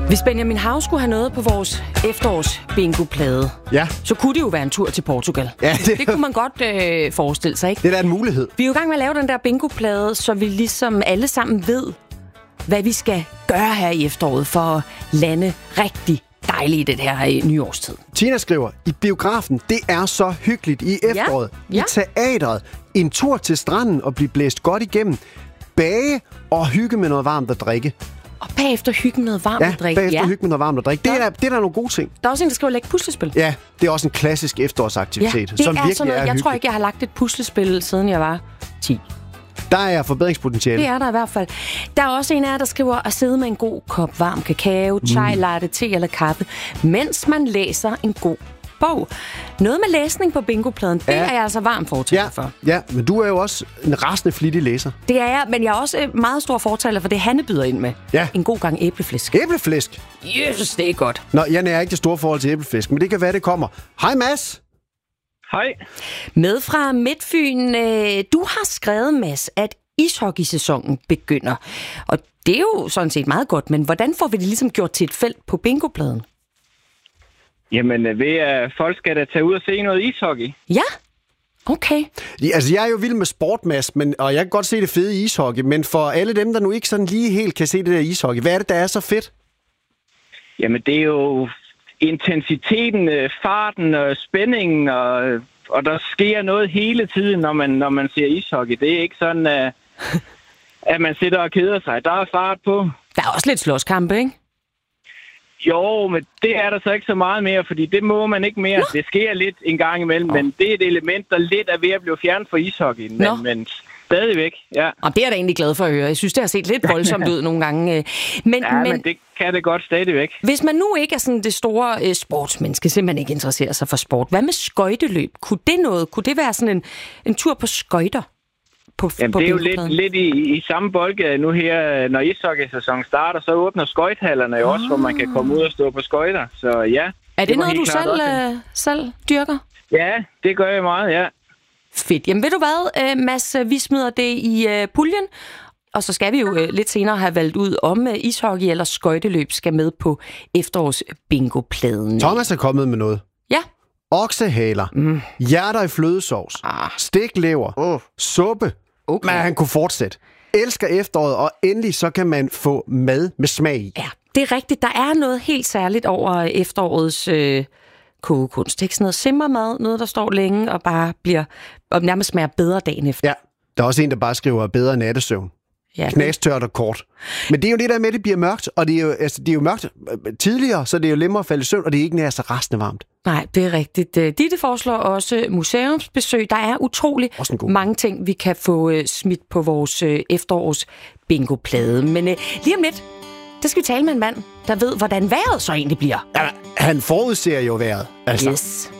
Hvis Benjamin Hav skulle have noget på vores efterårs bingo-plade, så kunne det jo være en tur til Portugal. Ja, det kunne man godt forestille sig, ikke? Det er da en mulighed. Vi er jo i gang med at lave den der bingo-plade, så vi ligesom alle sammen ved, hvad vi skal gøre her i efteråret for at lande rigtig dejligt i det her nyårstid. Tina skriver, i biografen, det er så hyggeligt i efteråret. Ja. I teatret, en tur til stranden og blive blæst godt igennem. Bage og hygge med noget varmt at drikke. Og bagefter hygge med noget varmt at drikke. Bagefter hygge med noget varmt at drikke. Det er der nogle gode ting. Der er også en, der skriver lægge puslespil. Ja, det er også en klassisk efterårsaktivitet, som virkelig sådan noget. Jeg tror ikke, jeg har lagt et puslespil, siden jeg var 10. Der er forbedringspotentiale. Det er der i hvert fald. Der er også en af jer, der skriver at sidde med en god kop varm kakao, chai, latte, te eller kaffe, mens man læser en god bog. Noget med læsning på bingopladen, det er jeg altså varmt fortaler for. Ja, men du er jo også en rasende flittig læser. Det er jeg, men jeg er også meget stor fortaler for det, Hanne byder ind med. Ja. En god gang æbleflæsk. Æbleflæsk? Jesus, det er godt. Nå, jeg er ikke det store forhold til æbleflæsk, men det kan være, det kommer. Hej Mads! Hej. Med fra Midtfyn. Du har skrevet, Mads, at ishockeysæsonen begynder. Og det er jo sådan set meget godt, men hvordan får vi det ligesom gjort til et felt på bingopladen? Jamen, ved at folk skal da tage ud og se noget ishockey. Ja, okay. Ja, altså, jeg er jo vild med sport, Mads, og jeg kan godt se det fede i ishockey, men for alle dem, der nu ikke sådan lige helt kan se det der ishockey, hvad er det, der er så fedt? Jamen, det er jo intensiteten, farten og spændingen, og der sker noget hele tiden, når man ser ishockey. Det er ikke sådan, at man sidder og keder sig. Der er fart på. Der er også lidt slåskampe, ikke? Jo, men det er der så ikke så meget mere, fordi det må man ikke mere. Det sker lidt en gang imellem, men det er et element, der lidt er ved at blive fjernet fra ishockey. Men stadigvæk, ja. Og det er jeg da egentlig glad for at høre. Jeg synes, det har set lidt voldsomt ud nogle gange. Men det kan det godt stadigvæk. Hvis man nu ikke er sådan det store sportsmenneske, simpelthen ikke interesserer sig for sport, hvad med skøjteløb? Kunne det være sådan en tur på skøjter? Jamen, det er jo lidt i samme boldgade nu her, når ishockeysæsonen starter, så åbner skøjthallerne jo også, hvor man kan komme ud og stå på skøjter. Så ja. Er det noget, du selv dyrker? Ja, det gør jeg meget, ja. Fedt. Jamen ved du hvad, Mads, vi smider det i puljen, og så skal vi jo lidt senere have valgt ud, om ishockey eller skøjteløb skal med på efterårs bingopladen. Thomas er kommet med noget. Ja. Oksehaler, hjerter i flødesovs, stiklever, suppe. Okay. Men han kunne fortsætte. Elsker efteråret, og endelig så kan man få mad med smag i. Ja, det er rigtigt. Der er noget helt særligt over efterårets kogekunst. Det er ikke sådan noget simmermad, noget der står længe og bare bliver og nærmest smager bedre dagen efter. Ja, der er også en, der bare skriver bedre nattesøvn. Ja, knastørt og kort. Men det er jo det der med, at det bliver mørkt, og det er jo mørkt tidligere, så det er jo nemmere at falde i søvn, og det er ikke nær så rasende varmt. Nej, det er rigtigt. Ditte foreslår også museumsbesøg. Der er utrolig mange ting, vi kan få smidt på vores efterårs bingoplade. Men lige om lidt, der skal vi tale med en mand, der ved, hvordan vejret så egentlig bliver. Ja, han forudser jo vejret. Altså. Yes.